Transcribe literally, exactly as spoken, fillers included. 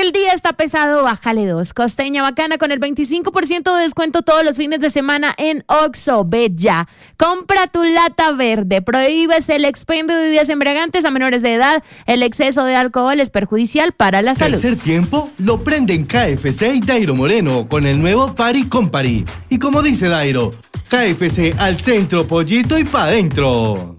el día está pesado, bájale dos. Costeña Bacana con el veinticinco por ciento de descuento todos los fines de semana en Oxxo. Ve ya. Compra tu lata verde. Prohíbes el expendio de bebidas embriagantes a menores de edad. El exceso de alcohol es perjudicial para la salud. Tercer tiempo lo prenden K F C y Dairo Moreno con el nuevo Party Company. Y como dice Dairo, K F C al centro, pollito y pa' dentro.